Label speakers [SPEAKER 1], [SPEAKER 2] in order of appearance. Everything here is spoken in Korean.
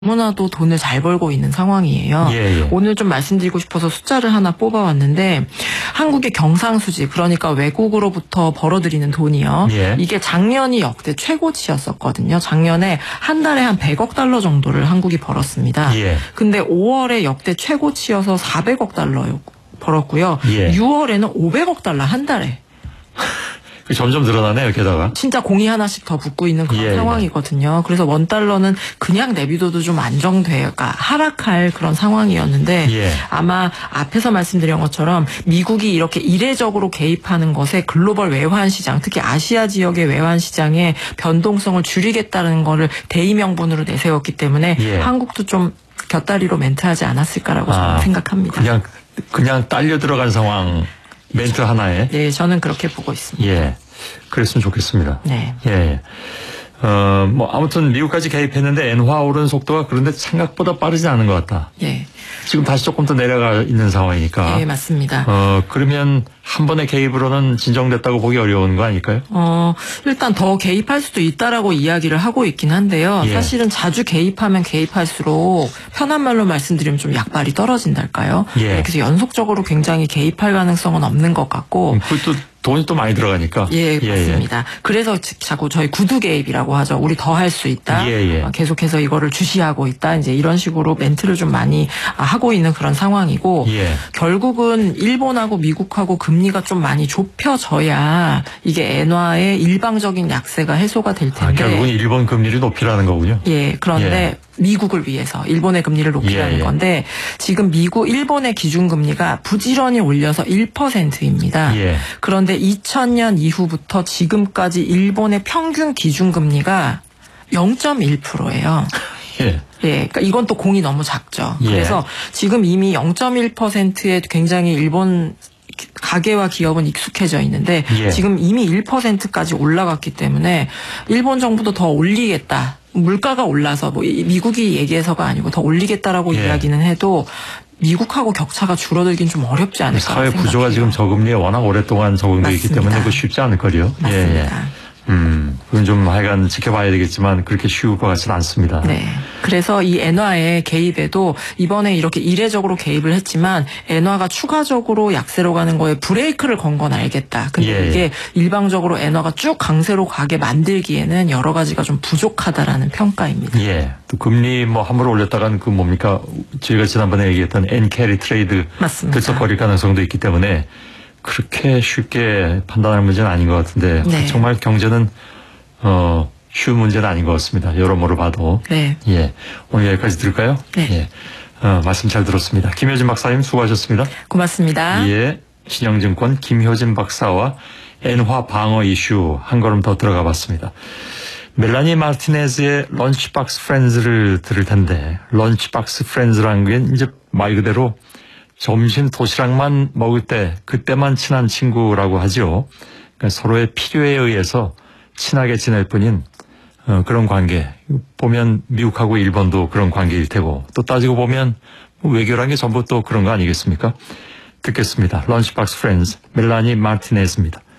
[SPEAKER 1] 너무나도 돈을 잘 벌고 있는 상황이에요.
[SPEAKER 2] 예.
[SPEAKER 1] 오늘 좀 말씀드리고 싶어서 숫자를 하나 뽑아왔는데 한국의 경상수지, 그러니까 외국으로부터 벌어들이는 돈이요.
[SPEAKER 2] 예.
[SPEAKER 1] 이게 작년이 역대 최고치였었거든요. 작년에 한 달에 한 100억 달러 정도를 한국이 벌었습니다.
[SPEAKER 2] 예.
[SPEAKER 1] 근데 5월에 역대 최고치여서 400억 달러 벌었고요.
[SPEAKER 2] 예.
[SPEAKER 1] 6월에는 500억 달러 한 달에.
[SPEAKER 2] 점점 늘어나네요, 게다가.
[SPEAKER 1] 진짜 공이 하나씩 더 붙고 있는 그런
[SPEAKER 2] 예.
[SPEAKER 1] 상황이거든요. 그래서 원달러는 그냥 내비둬도 좀 안정돼가 하락할 그런 상황이었는데
[SPEAKER 2] 예.
[SPEAKER 1] 아마 앞에서 말씀드린 것처럼 미국이 이렇게 이례적으로 개입하는 것에 글로벌 외환 시장, 특히 아시아 지역의 외환 시장의 변동성을 줄이겠다는 거를 대의명분으로 내세웠기 때문에
[SPEAKER 2] 예.
[SPEAKER 1] 한국도 좀 곁다리로 멘트하지 않았을까라고 저는 생각합니다.
[SPEAKER 2] 그냥 딸려 들어간 상황. 멘트 하나에.
[SPEAKER 1] 네, 저는 그렇게 보고 있습니다.
[SPEAKER 2] 예. 그랬으면 좋겠습니다.
[SPEAKER 1] 네.
[SPEAKER 2] 예. 아무튼 미국까지 개입했는데 엔화 오르는 속도가 그런데 생각보다 빠르지 않은 것 같다.
[SPEAKER 1] 예.
[SPEAKER 2] 지금 다시 조금 더 내려가 있는 상황이니까.
[SPEAKER 1] 예, 맞습니다.
[SPEAKER 2] 그러면 한 번의 개입으로는 진정됐다고 보기 어려운 거 아닐까요?
[SPEAKER 1] 일단 더 개입할 수도 있다라고 이야기를 하고 있긴 한데요.
[SPEAKER 2] 예.
[SPEAKER 1] 사실은 자주 개입하면 개입할수록 편한 말로 말씀드리면 좀 약발이 떨어진달까요?
[SPEAKER 2] 예.
[SPEAKER 1] 그래서 연속적으로 굉장히 개입할 가능성은 없는 것 같고.
[SPEAKER 2] 그것도 돈이 또 많이 들어가니까.
[SPEAKER 1] 예, 맞습니다. 그래서 자꾸 저희 구두 개입이라고 하죠. 우리 더 할 수 있다.
[SPEAKER 2] 예.
[SPEAKER 1] 계속해서 이거를 주시하고 있다. 이제 이런 식으로 멘트를 좀 많이 하고 있는 그런 상황이고.
[SPEAKER 2] 예.
[SPEAKER 1] 결국은 일본하고 미국하고 금리가 좀 많이 좁혀져야 이게 엔화의 일방적인 약세가 해소가 될 텐데.
[SPEAKER 2] 결국은 일본 금리를 높이라는 거군요.
[SPEAKER 1] 예, 그런데 미국을 위해서 일본의 금리를 높이라는 건데 지금 일본의 기준금리가 부지런히 올려서 1%입니다.
[SPEAKER 2] 예.
[SPEAKER 1] 그런데 2000년 이후부터 지금까지 일본의 평균 기준금리가 0.1%예요.
[SPEAKER 2] 예.
[SPEAKER 1] 예, 그러니까 이건 또 공이 너무 작죠.
[SPEAKER 2] 예.
[SPEAKER 1] 그래서 지금 이미 0.1%에 굉장히 일본 가계와 기업은 익숙해져 있는데 지금 이미 1%까지 올라갔기 때문에 일본 정부도 더 올리겠다. 물가가 올라서 미국이 얘기해서가 아니고 더 올리겠다라고 이야기는 해도 미국하고 격차가 줄어들긴 좀 어렵지 않을까
[SPEAKER 2] 사회
[SPEAKER 1] 생각해요.
[SPEAKER 2] 구조가 지금 저금리에 워낙 오랫동안 적응되어 있기 때문에 그거 쉽지 않을 거요.
[SPEAKER 1] 맞습니다.
[SPEAKER 2] 그건 좀 하여간 지켜봐야 되겠지만 그렇게 쉬울 것 같지는 않습니다.
[SPEAKER 1] 네. 그래서 이 엔화의 개입에도 이번에 이렇게 이례적으로 개입을 했지만 엔화가 추가적으로 약세로 가는 거에 브레이크를 건 건 알겠다. 근데 이게 일방적으로 엔화가 쭉 강세로 가게 만들기에는 여러 가지가 좀 부족하다라는 평가입니다.
[SPEAKER 2] 예. 또 금리 함으로 올렸다간 저희가 지난번에 얘기했던 엔캐리 트레이드 들썩거릴 가능성도 있기 때문에 그렇게 쉽게 판단할 문제는 아닌 것 같은데 정말 경제는 쉬운 문제는 아닌 것 같습니다. 여러모로 봐도.
[SPEAKER 1] 네.
[SPEAKER 2] 예. 오늘 여기까지 들을까요?
[SPEAKER 1] 네.
[SPEAKER 2] 예. 말씀 잘 들었습니다. 김효진 박사님 수고하셨습니다.
[SPEAKER 1] 고맙습니다.
[SPEAKER 2] 예. 신영증권 김효진 박사와 엔화 방어 이슈 한 걸음 더 들어가 봤습니다. 멜라니 마르티네즈의 런치박스 프렌즈를 들을 텐데 런치박스 프렌즈라는 게 이제 말 그대로 점심 도시락만 먹을 때 그때만 친한 친구라고 하죠. 그러니까 서로의 필요에 의해서 친하게 지낼 뿐인 그런 관계. 보면 미국하고 일본도 그런 관계일 테고 또 따지고 보면 외교란 게 전부 또 그런 거 아니겠습니까? 듣겠습니다. 런치박스 프렌즈 멜라니 마르티네즈입니다.